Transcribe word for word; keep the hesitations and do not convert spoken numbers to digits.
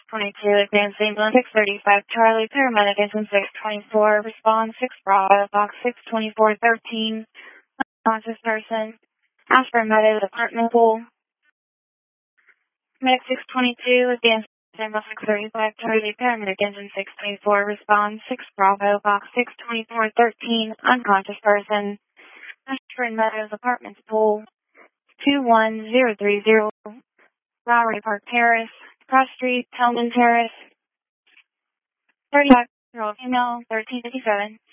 twenty-two, advanced ambulance six thirty-five Charlie, paramedic engine six twenty-four, respond six Bravo, box six twenty-four thirteen, unconscious person, Ashburn Meadows apartment pool. Medic six twenty-two, advanced ambulance six thirty-five Charlie, paramedic engine six twenty-four, respond six Bravo, box six twenty-four thirteen, unconscious person, Ashburn Meadows apartments pool, two one zero three zero, Lowry Park Terrace, Cross Street, Hellman Terrace, thirty-five year old female, thirteen fifty-seven.